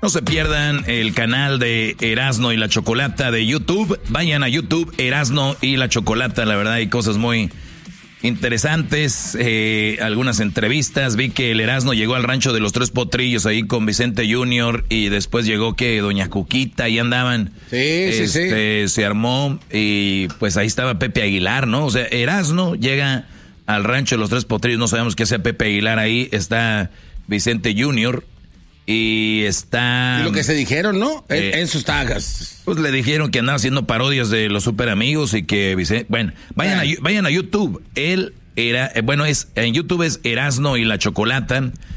No se pierdan el canal de Erasno y la Chocolata de YouTube. Vayan a YouTube, Erasno y la Chocolata. La verdad hay cosas muy interesantes, algunas entrevistas. Vi que el Erasno llegó al rancho de los Tres Potrillos ahí con Vicente Junior y después llegó que Doña Cuquita, ahí andaban. Sí. Se armó y pues ahí estaba Pepe Aguilar, ¿no? O sea, Erasno llega al rancho de los Tres Potrillos, no sabemos qué sea Pepe Aguilar ahí, está Vicente Junior y está... Y lo que se dijeron, ¿no? En sus tagas. Pues le dijeron que andaba haciendo parodias de los super amigos y que Vicente... Bueno, vayan a YouTube. Él era... en YouTube es Erasno y la Chocolata.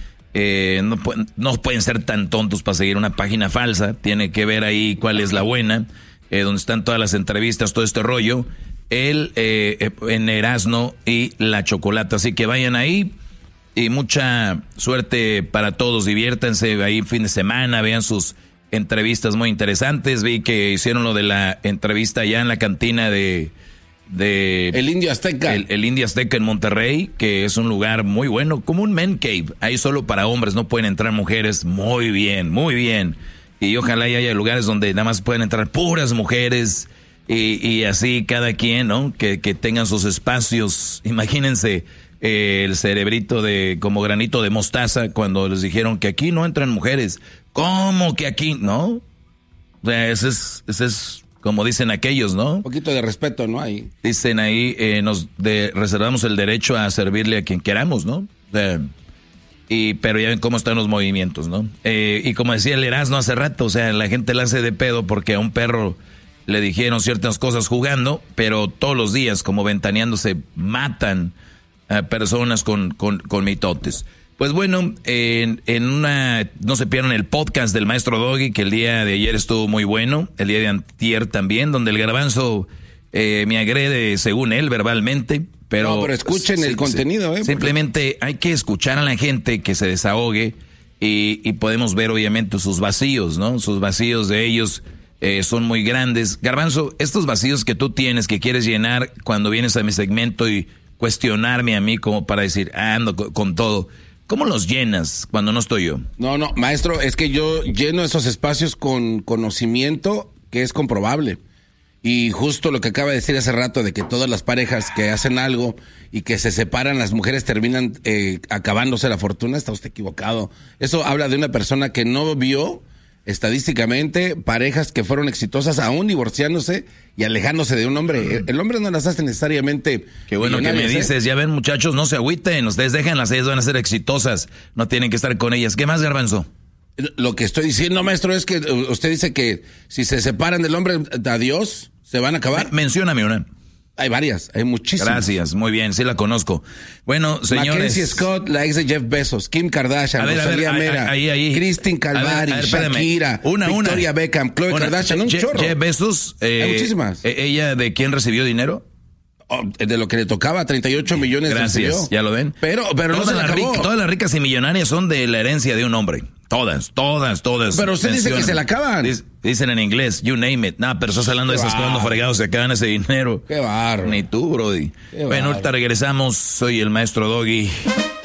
No pueden ser tan tontos para seguir una página falsa. Tiene que ver ahí cuál es la buena, donde están todas las entrevistas, todo este rollo. Él en Erasno y la Chocolata. Así que vayan ahí. Y mucha suerte para todos, diviértanse ahí fin de semana, vean sus entrevistas muy interesantes. Vi que hicieron lo de la entrevista allá en la cantina de el Indio Azteca. El Indio Azteca en Monterrey, que es un lugar muy bueno, como un man cave, ahí solo para hombres, no pueden entrar mujeres. Muy bien, muy bien. Y ojalá haya lugares donde nada más pueden entrar puras mujeres y así cada quien, ¿no? Que tengan sus espacios. Imagínense el cerebrito como granito de mostaza cuando les dijeron que aquí no entran mujeres. ¿Cómo que aquí? ¿No? O sea, ese es como dicen aquellos, ¿no? Un poquito de respeto, ¿no? Ahí. Dicen ahí, reservamos el derecho a servirle a quien queramos, ¿no? O sea, pero ya ven cómo están los movimientos, ¿no? Y como decía el Erasmo hace rato, o sea, la gente la hace de pedo porque a un perro le dijeron ciertas cosas jugando, pero todos los días, como ventaneándose, matan a personas con mitotes. Pues bueno, no se pierdan el podcast del Maestro Doggy, que el día de ayer estuvo muy bueno, el día de antier también, donde el Garbanzo me agrede según él verbalmente, pero escuchen el contenido, simplemente hay que escuchar a la gente que se desahogue y podemos ver obviamente sus vacíos, ¿no? Sus vacíos de ellos son muy grandes. Garbanzo, estos vacíos que tú tienes, que quieres llenar cuando vienes a mi segmento y cuestionarme a mí como para decir, ando con todo. ¿Cómo los llenas cuando no estoy yo? No, maestro, es que yo lleno esos espacios con conocimiento que es comprobable. Y justo lo que acaba de decir hace rato de que todas las parejas que hacen algo y que se separan, las mujeres terminan acabándose la fortuna, está usted equivocado. Eso habla de una persona que no vio estadísticamente parejas que fueron exitosas aún divorciándose y alejándose de un hombre. El hombre no las hace necesariamente. Qué bueno que me dices, ya ven muchachos, no se agüiten, ustedes déjenlas, ellas van a ser exitosas, no tienen que estar con ellas. ¿Qué más, Garbanzo? Lo que estoy diciendo, maestro, es que usted dice que si se separan del hombre, adiós, se van a acabar. Mencióname una. Hay varias, hay muchísimas. Gracias, muy bien, sí la conozco. Bueno, señores. Mackenzie Scott, la ex de Jeff Bezos, Kim Kardashian, Rosalía Mera, Christine Calvari, Shakira, Victoria Beckham, Khloe Kardashian, un chorro. Jeff Bezos, hay muchísimas. ¿Ella de quién recibió dinero? De lo que le tocaba, 38 millones. Gracias, ¿ya lo ven? Pero no se la acabó. Todas las ricas y millonarias son de la herencia de un hombre. Todas. Pero usted dice que se la acaban. Dicen en inglés, you name it. Pero estás hablando de esas cuando fregados se acaban ese dinero. Qué barro. Ni tú, brody. Bueno, ahorita regresamos. Soy el Maestro Doggy.